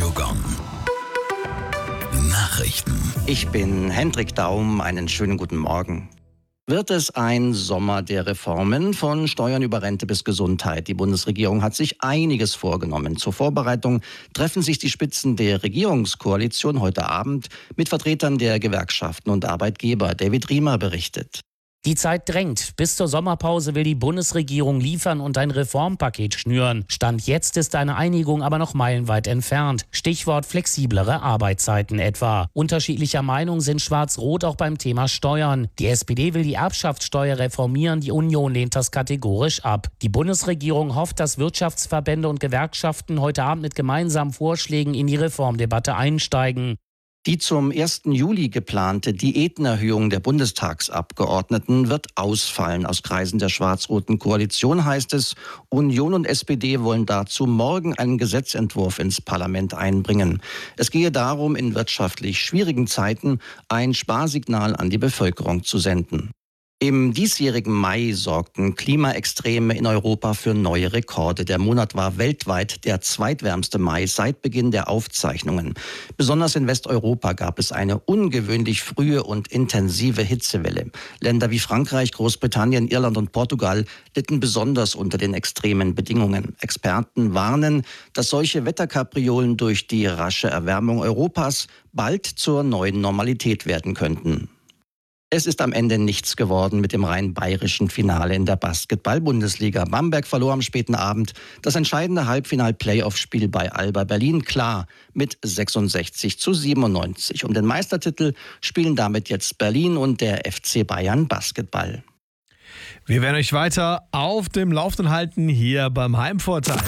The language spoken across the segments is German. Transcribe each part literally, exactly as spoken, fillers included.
Gong. Nachrichten. Ich bin Hendrik Daum, einen schönen guten Morgen. Wird es ein Sommer der Reformen, von Steuern über Rente bis Gesundheit? Die Bundesregierung hat sich einiges vorgenommen. Zur Vorbereitung treffen sich die Spitzen der Regierungskoalition heute Abend mit Vertretern der Gewerkschaften und Arbeitgeber. David Riemer berichtet. Die Zeit drängt. Bis zur Sommerpause will die Bundesregierung liefern und ein Reformpaket schnüren. Stand jetzt ist eine Einigung aber noch meilenweit entfernt. Stichwort flexiblere Arbeitszeiten etwa. Unterschiedlicher Meinung sind Schwarz-Rot auch beim Thema Steuern. Die S P D will die Erbschaftssteuer reformieren, die Union lehnt das kategorisch ab. Die Bundesregierung hofft, dass Wirtschaftsverbände und Gewerkschaften heute Abend mit gemeinsamen Vorschlägen in die Reformdebatte einsteigen. Die zum ersten Juli geplante Diätenerhöhung der Bundestagsabgeordneten wird ausfallen. Aus Kreisen der schwarz-roten Koalition heißt es, Union und S P D wollen dazu morgen einen Gesetzentwurf ins Parlament einbringen. Es gehe darum, in wirtschaftlich schwierigen Zeiten ein Sparsignal an die Bevölkerung zu senden. Im diesjährigen Mai sorgten Klimaextreme in Europa für neue Rekorde. Der Monat war weltweit der zweitwärmste Mai seit Beginn der Aufzeichnungen. Besonders in Westeuropa gab es eine ungewöhnlich frühe und intensive Hitzewelle. Länder wie Frankreich, Großbritannien, Irland und Portugal litten besonders unter den extremen Bedingungen. Experten warnen, dass solche Wetterkapriolen durch die rasche Erwärmung Europas bald zur neuen Normalität werden könnten. Es ist am Ende nichts geworden mit dem rein bayerischen Finale in der Basketball-Bundesliga. Bamberg verlor am späten Abend das entscheidende Halbfinal-Playoff-Spiel bei Alba Berlin klar mit sechsundsechzig zu siebenundneunzig. Um den Meistertitel spielen damit jetzt Berlin und der F C Bayern Basketball. Wir werden euch weiter auf dem Laufenden halten hier beim Heimvorteil.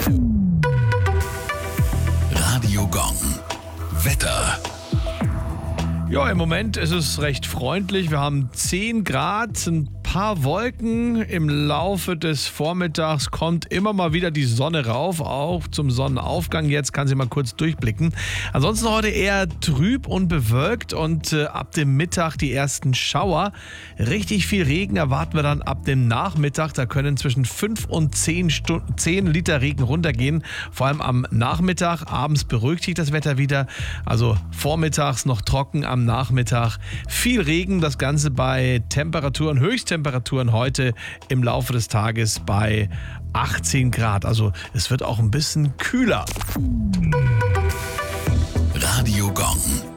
Radio Gong. Wetter. Ja, im Moment ist es recht freundlich. Wir haben zehn Grad, ein paar Wolken. Im Laufe des Vormittags kommt immer mal wieder die Sonne rauf, auch zum Sonnenaufgang. Jetzt kann sie mal kurz durchblicken. Ansonsten heute eher trüb und bewölkt und äh, ab dem Mittag die ersten Schauer. Richtig viel Regen erwarten wir dann ab dem Nachmittag. Da können zwischen fünf und zehn Liter Regen runtergehen. Vor allem am Nachmittag. Abends beruhigt sich das Wetter wieder. Also vormittags noch trocken, am Nachmittag viel Regen. Das Ganze bei Temperaturen, Höchsttemperaturen heute im Laufe des Tages bei achtzehn Grad. Also es wird auch ein bisschen kühler. Radio Gong.